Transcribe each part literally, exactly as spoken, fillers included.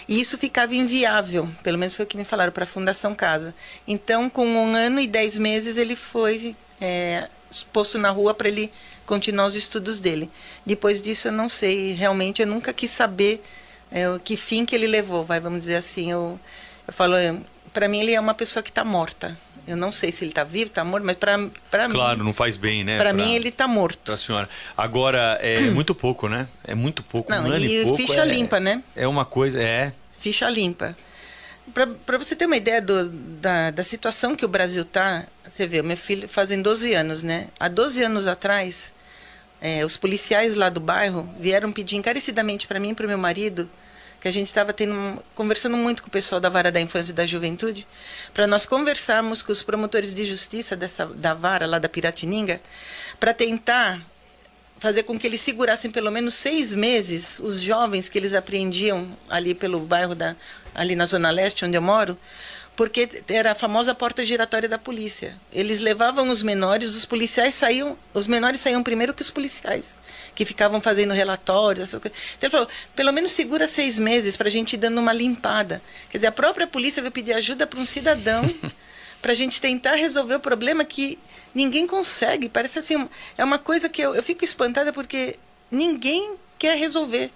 E isso ficava inviável, pelo menos foi o que me falaram, para a Fundação Casa. Então, com um ano e dez meses, ele foi é, exposto na rua para ele continuar os estudos dele. Depois disso, eu não sei, realmente, eu nunca quis saber é, o que fim que ele levou, vai, vamos dizer assim. Eu, eu falo, para mim, ele é uma pessoa que está morta. Eu não sei se ele está vivo, está morto, mas para mim... Claro, não faz bem, né? Para mim, ele está morto. Para a senhora. Agora, é muito pouco, né? É muito pouco. Não, um ano e e pouco ficha é, limpa, né? É uma coisa, é... Ficha limpa. Para você ter uma ideia do, da, da situação que o Brasil está, você vê, o meu filho fazem doze anos, né? Há doze anos atrás, é, os policiais lá do bairro vieram pedir encarecidamente para mim e para o meu marido, que a gente estava tendo, conversando muito com o pessoal da Vara da Infância e da Juventude, para nós conversarmos com os promotores de justiça dessa, da Vara, lá da Piratininga, para tentar fazer com que eles segurassem pelo menos seis meses os jovens que eles apreendiam ali pelo bairro, da, ali na Zona Leste, onde eu moro, porque era a famosa porta giratória da polícia. Eles levavam os menores, os policiais saíam, os menores saíam primeiro que os policiais, que ficavam fazendo relatórios, essas coisas. Então ele falou, pelo menos segura seis meses para a gente ir dando uma limpada. Quer dizer, a própria polícia vai pedir ajuda para um cidadão para a gente tentar resolver o problema que ninguém consegue. Parece assim, é uma coisa que eu, eu fico espantada porque ninguém quer resolver.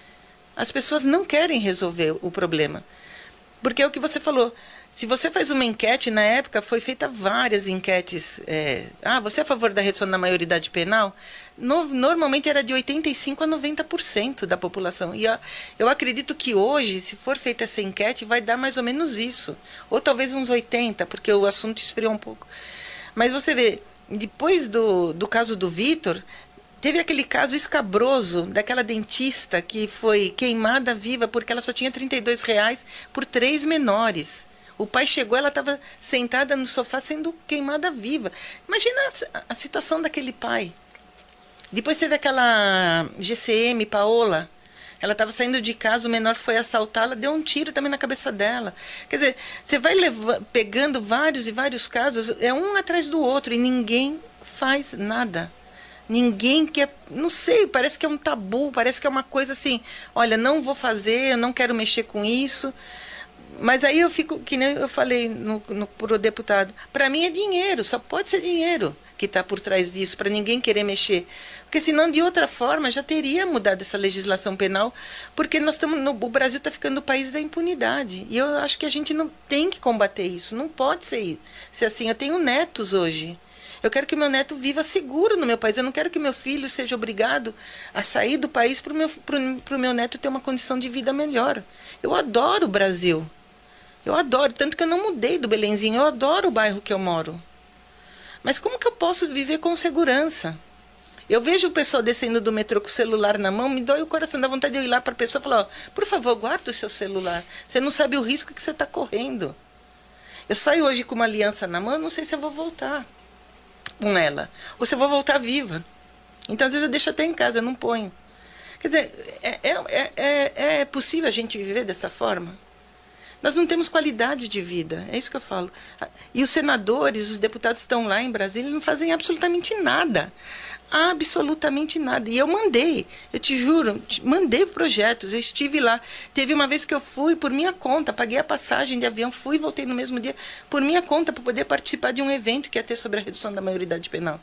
As pessoas não querem resolver o problema. Porque é o que você falou. Se você faz uma enquete, na época foi feita várias enquetes. É, ah, você é a favor da redução da maioridade penal? No, normalmente era de oitenta e cinco por cento a noventa por cento da população. E eu, eu acredito que hoje, se for feita essa enquete, vai dar mais ou menos isso. Ou talvez uns oitenta por cento, porque o assunto esfriou um pouco. Mas você vê, depois do, do caso do Vitor, teve aquele caso escabroso daquela dentista que foi queimada viva porque ela só tinha trinta e dois reais por três menores. O pai chegou, ela estava sentada no sofá sendo queimada viva. Imagina a, a situação daquele pai. Depois teve aquela G C M, Paola. Ela estava saindo de casa, o menor foi assaltá-la, deu um tiro também na cabeça dela. Quer dizer, você vai leva, pegando vários e vários casos, é um atrás do outro, e ninguém faz nada. Ninguém quer, não sei, parece que é um tabu, parece que é uma coisa assim, olha, não vou fazer, eu não quero mexer com isso. Mas aí eu fico, que nem eu falei no, no, pro deputado, para mim é dinheiro, só pode ser dinheiro que está por trás disso, para ninguém querer mexer. Porque senão, de outra forma, já teria mudado essa legislação penal, porque nós estamos no, o Brasil está ficando o país da impunidade. E eu acho que a gente não tem que combater isso, não pode ser, ser assim. Eu tenho netos hoje. Eu quero que meu neto viva seguro no meu país. Eu não quero que meu filho seja obrigado a sair do país para o meu, pro, pro meu neto ter uma condição de vida melhor. Eu adoro o Brasil. Eu adoro, tanto que eu não mudei do Belenzinho, eu adoro o bairro que eu moro. Mas como que eu posso viver com segurança? Eu vejo o pessoal descendo do metrô com o celular na mão, me dói o coração, dá vontade de eu ir lá para a pessoa e falar, ó, por favor, guarda o seu celular. Você não sabe o risco que você está correndo. Eu saio hoje com uma aliança na mão, eu não sei se eu vou voltar com ela, ou se eu vou voltar viva. Então, às vezes, eu deixo até em casa, eu não ponho. Quer dizer, é, é, é, é possível a gente viver dessa forma? Nós não temos qualidade de vida, é isso que eu falo. E os senadores, os deputados estão lá em Brasília e não fazem absolutamente nada. Absolutamente nada. E eu mandei, eu te juro, mandei projetos, eu estive lá. Teve uma vez que eu fui por minha conta, paguei a passagem de avião, fui e voltei no mesmo dia, por minha conta, para poder participar de um evento que ia ter sobre a redução da maioridade penal.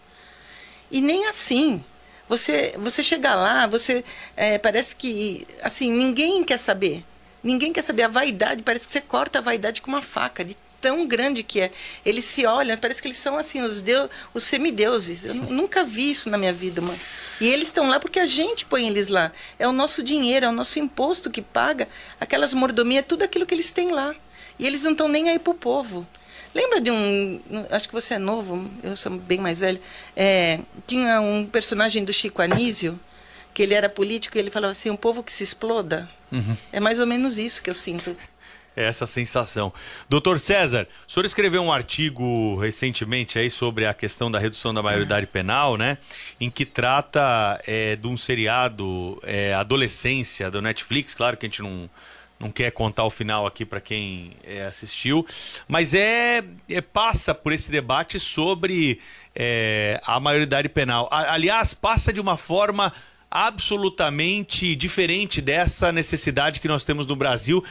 E nem assim. Você, você chega lá, você é, parece que, assim, ninguém quer saber. Ninguém quer saber. A vaidade, parece que você corta a vaidade com uma faca, de tão grande que é. Eles se olham, parece que eles são assim, os, deus, os semideuses. Eu nunca vi isso na minha vida, mano. E eles estão lá porque a gente põe eles lá. É o nosso dinheiro, é o nosso imposto que paga aquelas mordomias, tudo aquilo que eles têm lá. E eles não estão nem aí pro povo. Lembra de um... Acho que você é novo, eu sou bem mais velho. É, tinha um personagem do Chico Anísio, que ele era político, e ele falava assim, um povo que se exploda. Uhum. É mais ou menos isso que eu sinto. É essa sensação. doutor César, o senhor escreveu um artigo recentemente aí sobre a questão da redução da maioridade penal, né? Em que trata é, de um seriado é, Adolescência, do Netflix. Claro que a gente não, não quer contar o final aqui para quem é, assistiu, mas é, é passa por esse debate sobre é, a maioridade penal. A, aliás, passa de uma forma absolutamente diferente dessa necessidade que nós temos no Brasil